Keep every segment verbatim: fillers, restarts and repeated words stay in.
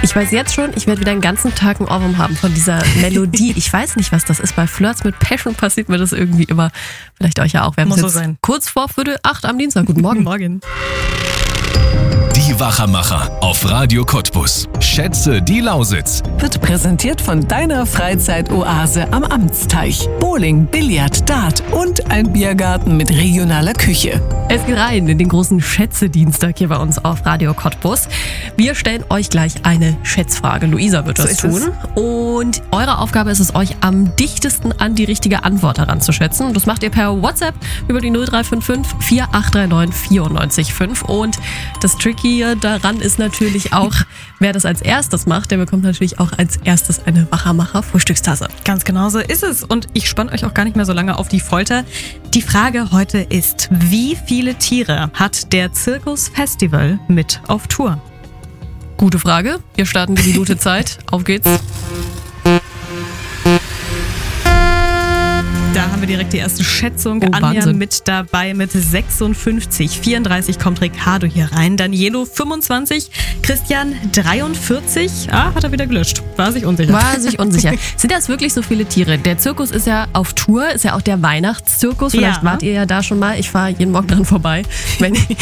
Ich weiß jetzt schon, ich werde wieder den ganzen Tag einen Ohrwurm haben von dieser Melodie. Ich weiß nicht, was das ist. Bei Flirts mit Passion passiert mir das irgendwie immer. Vielleicht euch ja auch. Wir haben Muss so jetzt sein. kurz vor Viertel acht am Dienstag. Guten Morgen. Morgen. Die Wachermacher auf Radio Cottbus. Schätze die Lausitz. Wird präsentiert von deiner Freizeitoase am Amtsteich. Bowling, Billard, Dart und ein Biergarten mit regionaler Küche. Es geht rein in den großen Schätze-Dienstag hier bei uns auf Radio Cottbus. Wir stellen euch gleich eine Schätzfrage. Luisa wird das So ist tun. Und eure Aufgabe ist es, euch am dichtesten an die richtige Antwort heranzuschätzen. Und das macht ihr per WhatsApp über die null drei fünf fünf vier acht drei neun vier neun fünf. Und das Tricky daran ist natürlich auch, wer das als erstes macht, der bekommt natürlich auch als erstes eine Wachermacher-Frühstückstasse. Ganz genau so ist es. Und ich spanne euch auch gar nicht mehr so lange auf die Folter. Die Frage heute ist, wie viele Tiere hat der Zirkus Festival mit auf Tour? Gute Frage. Wir starten die Minute Zeit. Auf geht's. Da haben wir direkt die erste Schätzung. Oh, Anja Wahnsinn. mit dabei mit sechsundfünfzig. vierunddreißig kommt Ricardo hier rein. Danielo fünfundzwanzig. Christian dreiundvierzig. Ah, hat er wieder gelöscht. War sich unsicher. War sich unsicher. Sind das wirklich so viele Tiere? Der Zirkus ist ja auf Tour, ist ja auch der Weihnachtszirkus. Vielleicht Ja. wart ihr ja da schon mal. Ich fahre jeden Morgen dran vorbei. Wenn ich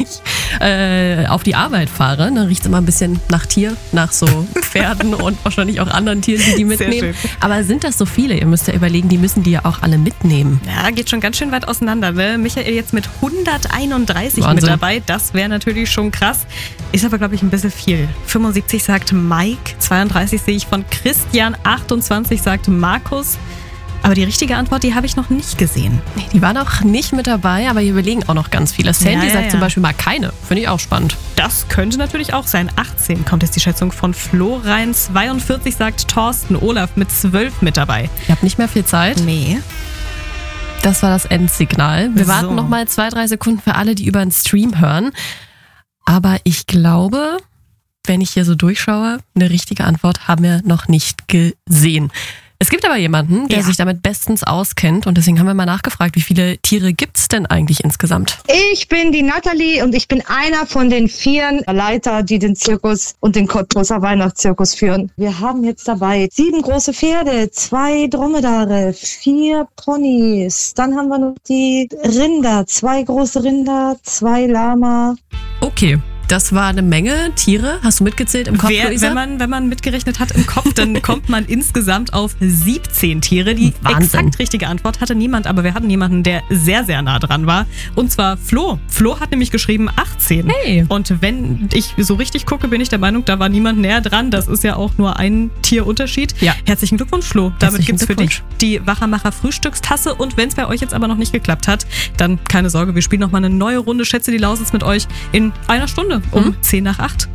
äh, auf die Arbeit fahre, dann riecht es immer ein bisschen nach Tier, nach so Pferden und wahrscheinlich auch anderen Tieren, die die mitnehmen. schön. Aber sind das so viele? Ihr müsst ja überlegen, die müssen die ja auch alle mitnehmen. Ja, geht schon ganz schön weit auseinander. Ne? Michael jetzt mit hunderteinunddreißig Wahnsinn. mit dabei. Das wäre natürlich schon krass. Ist aber, glaube ich, ein bisschen viel. fünfundsiebzig sagt Mike, zweiunddreißig sehe ich von Christian, achtundzwanzig sagt Markus. Aber die richtige Antwort, die habe ich noch nicht gesehen. Nee, die waren auch nicht mit dabei, aber hier überlegen auch noch ganz viele. Sandy Ja, ja, sagt ja. zum Beispiel mal keine. Finde ich auch spannend. Das könnte natürlich auch sein. achtzehn kommt jetzt die Schätzung von Flo rein. zweiundvierzig sagt Thorsten. Olaf mit zwölf mit dabei. Ihr habt nicht mehr viel Zeit. Nee. Das war das Endsignal. Wir So. warten noch mal zwei, drei Sekunden für alle, die über den Stream hören. Aber ich glaube, wenn ich hier so durchschaue, eine richtige Antwort haben wir noch nicht gesehen. Es gibt aber jemanden, der Ja. sich damit bestens auskennt und deswegen haben wir mal nachgefragt, wie viele Tiere gibt's denn eigentlich insgesamt? Ich bin die Nathalie und ich bin einer von den vier Leiter, die den Zirkus und den Cottbuser Weihnachtszirkus führen. Wir haben jetzt dabei sieben große Pferde, zwei Dromedare, vier Ponys. Dann haben wir noch die Rinder, zwei große Rinder, zwei Lama. Okay, das war eine Menge Tiere. Hast du mitgezählt im Kopf, Wer, Luisa? wenn, man, wenn man mitgerechnet hat im Kopf, dann kommt man insgesamt auf siebzehn Tiere. Die Wahnsinn. exakt richtige Antwort hatte niemand, aber wir hatten jemanden, der sehr, sehr nah dran war. Und zwar Flo. Flo hat nämlich geschrieben achtzehn. Hey. Und wenn ich so richtig gucke, bin ich der Meinung, da war niemand näher dran. Das ist ja auch nur ein Tierunterschied. Ja. Herzlichen Glückwunsch, Flo. Damit Herzlichen gibt's für dich Glückwunsch. die Wachermacher Frühstückstasse. Und wenn es bei euch jetzt aber noch nicht geklappt hat, dann keine Sorge, wir spielen nochmal eine neue Runde Schätze die Lausitz mit euch in einer Stunde um zehn nach acht.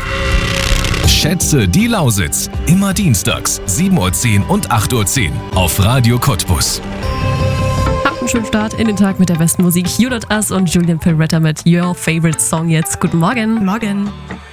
Schätze die Lausitz. Immer dienstags, sieben Uhr zehn und acht Uhr zehn auf Radio Cottbus. Habt einen schönen Start in den Tag mit der besten Musik. You Not Us und Julian Perretta mit Your Favorite Song jetzt. Guten Morgen. Morgen.